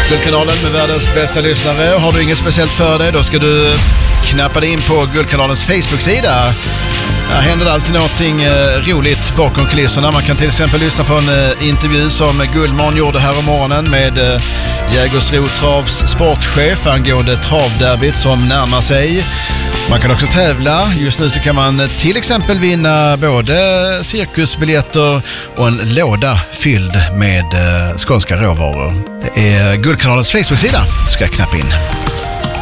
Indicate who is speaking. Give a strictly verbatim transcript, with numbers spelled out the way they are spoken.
Speaker 1: Guldkanalen med världens bästa lyssnare. Har du inget speciellt för dig, då ska du knappa dig in på Guldkanalens Facebook-sida. Här händer alltid någonting eh, roligt bakom kulisserna. Man kan till exempel lyssna på en eh, intervju som Guldmorgon gjorde här om morgonen med eh, Jägersro Travs sportchef angående travderbyt som närmar sig. Man kan också tävla. Just nu så kan man eh, till exempel vinna både cirkusbiljetter och en låda fylld med eh, skånska råvaror. Det är Guldkanalens Facebook-sida. Ska jag knappa in.